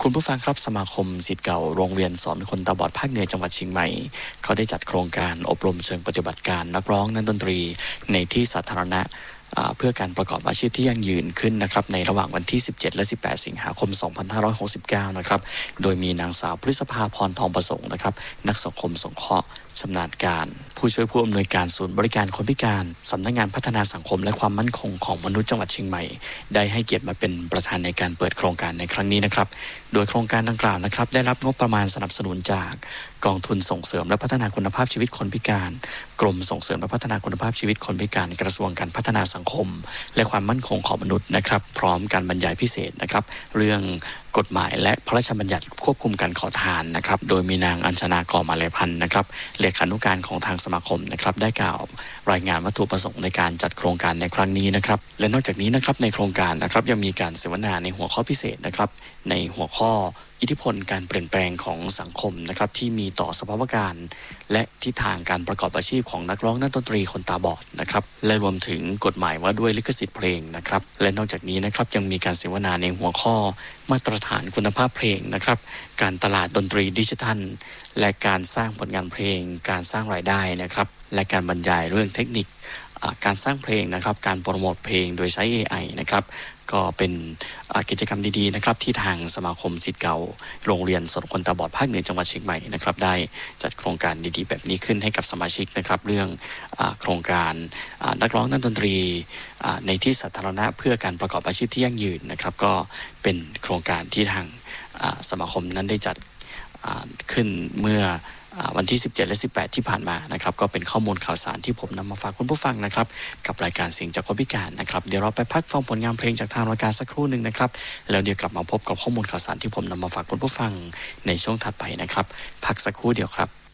คุณผู้ฟังครับสมาคมศิษย์เก่าโรงเรียนสอนคนตาบอดภาคเหนือจังหวัดเชียงใหม่เขาได้จัดโครงการอบรมเชิงปฏิบัติการนักร้องนักดนตรีในที่สาธารณะเพื่อการประกอบอาชีพที่ยั่งยืนขึ้นนะครับในระหว่างวันที่17และ18สิงหาคม2569นะครับโดยมีนางสาวพฤษภาพรทองประสงค์นะครับนักสังคมสงเคราะห์ชำนาญการผู้ช่วยผู้อำนวยการศูนย์บริการคนพิการสำนักงานพัฒนาสังคมและความมั่นคงของมนุษย์จังหวัดเชียงใหม่ได้ให้เกียรติมาเป็นประธานในการเปิดโครงการในครั้งนี้นะครับโดยโครงการดังกล่าวนะครับได้รับงบประมาณสนับสนุนจากกองทุนส่งเสริมและพัฒนาคุณภาพชีวิตคนพิการกรมส่งเสริมและพัฒนาคุณภาพชีวิตคนพิการกระทรวงการพัฒนาสังคมและความมั่นคงของมนุษย์นะครับพร้อมการบรรยายพิเศษนะครับเรื่องกฎหมายและพระราชบัญญัติควบคุมการขอทานนะครับโดยมีนางอัญชนากรมาลัยพันธ์นะครับเลขานุการของทางสมาคมนะครับได้กล่าวรายงานวัตถุประสงค์ในการจัดโครงการในครั้งนี้นะครับและนอกจากนี้นะครับในโครงการนะครับยังมีการเสวนาในหัวข้อพิเศษนะครับในหัวข้ออิทธิพลการเปลี่ยนแปลงของสังคมนะครับที่มีต่อสภาวะการและทิศทางการประกอบอาชีพของนักร้องนักดนตรีคนตาบอดนะครับและรวมถึงกฎหมายว่าด้วยลิขสิทธิ์เพลงนะครับและนอกจากนี้นะครับยังมีการเสวนาในหัวข้อมาตรฐานคุณภาพเพลงนะครับการตลาดดนตรีดิจิทัลและการสร้างผลงานเพลงการสร้างรายได้นะครับและการบรรยายเรื่องเทคนิคการสร้างเพลงนะครับการโปรโมทเพลงโดยใช้ AI นะครับก็เป็นกิจกรรมดีๆนะครับที่ทางสมาคมศิษย์เก่าโรงเรียนสอนคนตาบอดภาคเหนือจังหวัดเชียงใหม่นะครับได้จัดโครงการดีๆแบบนี้ขึ้นให้กับสมาชิกนะครับเรื่องโครงการนักร้องนักดนตรีในที่สาธารณะเพื่อการประกอบอาชีพที่ยั่งยืนนะครับก็เป็นโครงการที่ทางสมาคมนั้นได้จัดขึ้นเมื่อวันที่17และ18ที่ผ่านมานะครับก็เป็นข้อมูลข่าวสารที่ผมนำมาฝากคุณผู้ฟังนะครับกับรายการเสียงจากคนพิการนะครับเดี๋ยวเราไปพักฟังผลงานเพลงจากทางรายการสักครู่หนึ่งนะครับแล้วเดี๋ยวกลับมาพบกับข้อมูลข่าวสารที่ผมนำมาฝากคุณผู้ฟังในช่วงถัดไปนะครับพักสักครู่เดียวครับ